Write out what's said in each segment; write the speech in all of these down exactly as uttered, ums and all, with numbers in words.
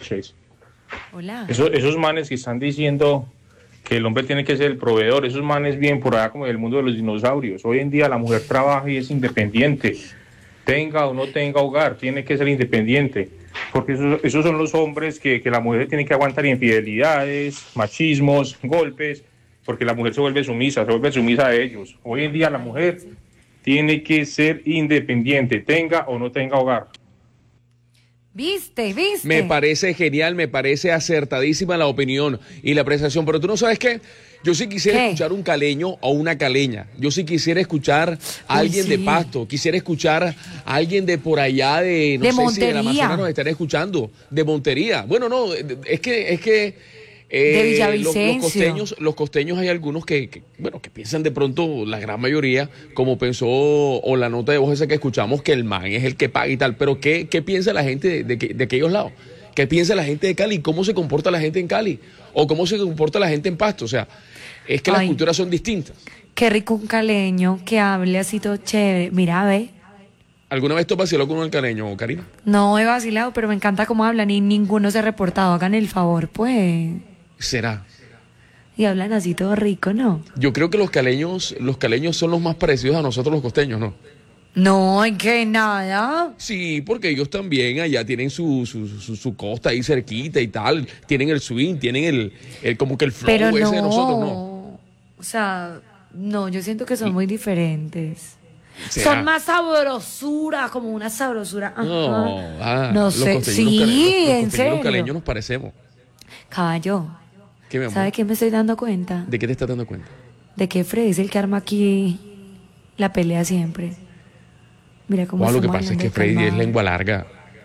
noches. Hola. Eso, esos manes que están diciendo que el hombre tiene que ser el proveedor, esos manes vienen por allá como del mundo de los dinosaurios. Hoy en día la mujer trabaja y es independiente. Tenga o no tenga hogar, tiene que ser independiente. Porque esos, esos son los hombres que, que la mujer tiene que aguantar infidelidades, machismos, golpes, porque la mujer se vuelve sumisa, se vuelve sumisa a ellos. Hoy en día la mujer tiene que ser independiente, tenga o no tenga hogar. ¿Viste? ¿Viste? Me parece genial, me parece acertadísima la opinión y la apreciación, pero tú no sabes qué, yo sí quisiera ¿Qué? escuchar un caleño o una caleña, yo sí quisiera escuchar a alguien sí. de Pasto, quisiera escuchar a alguien de por allá de, no De sé si de la Montería. Amazonas nos estarán escuchando, de Montería. Bueno, no, es que, es que eh, De los, Villavicencio. los costeños, los costeños hay algunos que, que, bueno, que piensan de pronto, la gran mayoría, como pensó, o la nota de voz esa que escuchamos, que el man es el que paga y tal, pero ¿qué, qué piensa la gente de, de, de aquellos lados? ¿Qué piensa la gente de Cali? ¿Cómo se comporta la gente en Cali? ¿O cómo se comporta la gente en Pasto? O sea, es que las Ay. culturas son distintas. Qué rico un caleño que hable así todo chévere. Mira, ve. ¿Alguna vez tú vaciló con un caleño, Karina? No he vacilado, pero me encanta cómo hablan y ninguno se ha reportado. Hagan el favor, pues. ¿Será? Y hablan así todo rico, ¿no? Yo creo que los caleños, los caleños son los más parecidos a nosotros los costeños, ¿no? No, en que nada. Sí, porque ellos también allá tienen su, su, su, su costa ahí cerquita y tal, tienen el swing, tienen el, el como que el flow Pero ese no. de nosotros, ¿no? O sea, no, yo siento que son muy diferentes. ¿Será? Son más sabrosura, como una sabrosura. Ajá. No, ah, no los sé. costeños, Sí, los cale- los- los en costeños, los serio. caleños nos parecemos. Caballo, ¿Qué, mi amor? ¿sabe qué me estoy dando cuenta? ¿De qué te estás dando cuenta? De que Freddy es el que arma aquí la pelea siempre. Mira cómo Wow, lo que estamos pasa es que hablando de Freddy es calmado. lengua larga.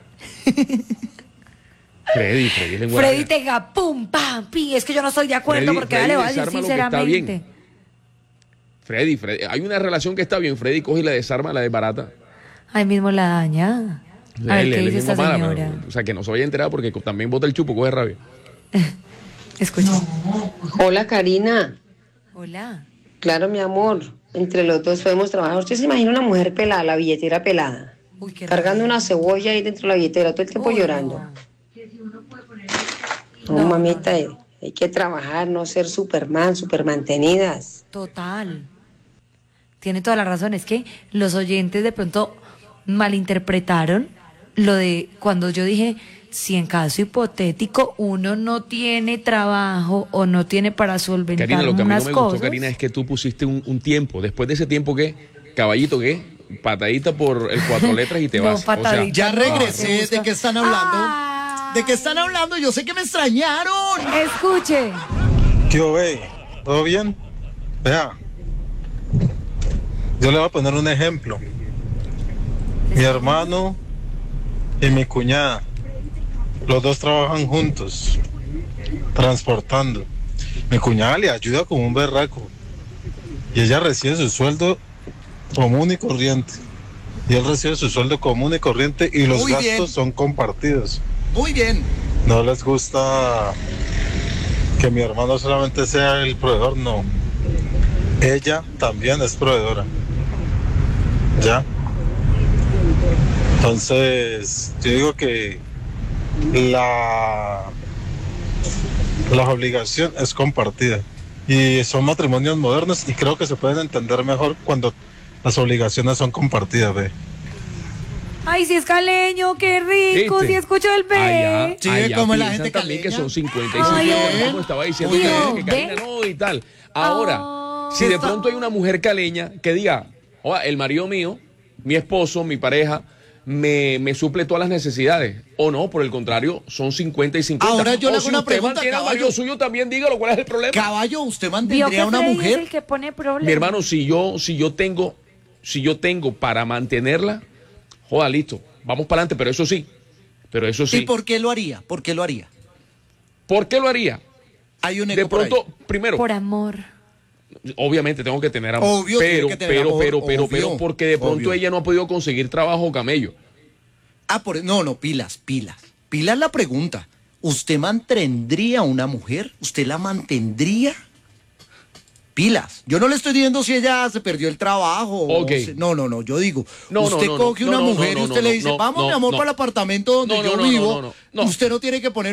Freddy, Freddy es lengua Freddy larga. tenga pum, pam, pi. Es que yo no estoy de acuerdo Freddy- porque Freddy ya le voy a decir desarma lo que está sinceramente. bien. Freddy, Freddy, hay una relación que está bien. Freddy coge y la desarma, la desbarata. Ahí mismo la daña. A ver Él- qué él es dice esta lengua mala, señora. pero- o sea, que no se vaya a enterar porque también bota el chupo, coge rabia. Escucha. Hola, Karina. Hola. Claro, mi amor. Entre los dos podemos trabajar. ¿Usted se imagina una mujer pelada, la billetera pelada? Uy, qué Cargando raro. una cebolla ahí dentro de la billetera, todo el tiempo Uy, llorando. No, No, no, mamita, no. hay, hay que trabajar, no ser Superman, super mantenidas. Total. Tiene toda la razón. Es que los oyentes de pronto malinterpretaron lo de cuando yo dije, si en caso hipotético uno no tiene trabajo o no tiene para solventar Karina, lo que a mí no unas me gustó, cosas. Karina, es que tú pusiste un, un tiempo. Después de ese tiempo, ¿qué? Caballito, ¿qué? Patadita por el cuatro letras y te No, vas. O sea, patadita. Ya No, regresé. se busca- ¿De qué están hablando? Ah. ¿De qué están hablando? Yo sé que me extrañaron. Escuche. ¿Qué ve? ¿Todo bien? Vea, yo le voy a poner un ejemplo. Mi hermano y mi cuñada, los dos trabajan juntos, transportando. Mi cuñada le ayuda como un berraco y ella recibe su sueldo común y corriente. Y él recibe su sueldo común y corriente y los Muy gastos bien. son compartidos. Muy bien. No les gusta que mi hermano solamente sea el proveedor, no. Ella también es proveedora. ¿Ya? Entonces, yo digo que la, la obligación es compartida. Y son matrimonios modernos y creo que se pueden entender mejor cuando las obligaciones son compartidas, ve. Ay, si es caleño, qué rico, ¿viste? si escucho el B. Allá, Sí, allá como la piensan gente también que caleña. son cincuenta y Ay, cincuenta, bien. como estaba diciendo Muy que, bien. que Karina ¿Ve? no y tal. Ahora, Ah. si de Está- pronto hay una mujer caleña que diga, oa, el marido mío, mi esposo, mi pareja, me, me suple todas las necesidades. O no, por el contrario, son cincuenta y cincuenta. Ahora yo o le hago si una usted pregunta, mantiene al caballo. marido suyo, también dígalo, ¿cuál es el problema? Caballo, ¿usted Vio mantendría que a una Freddy es mujer? el que pone problemas. Mi hermano, si yo, si yo tengo, si yo tengo para mantenerla, joda, listo, vamos para adelante, pero eso sí, pero eso sí. ¿Y por qué lo haría? ¿Por qué lo haría? ¿Por qué lo haría? Hay un De eco por ahí. pronto, primero, Por amor. obviamente tengo que tener amor, Obvio, tiene pero, que tener pero, amor, pero, pero, obvio, pero, porque de pronto obvio. ella no ha podido conseguir trabajo camello. Ah, por, no, no, pilas, pilas. Pilas la pregunta. ¿Usted mantendría a una mujer? ¿Usted la mantendría? Pilas. Yo no le estoy diciendo si ella se perdió el trabajo. o Ok. se- no, no, no. Yo digo, No, no, usted no, no, coge no, una no, no, mujer no, y usted no, le dice, no, vamos, no, mi amor, no. para el apartamento donde No, no, yo no, no, vivo. no, no, no. Usted no tiene que poner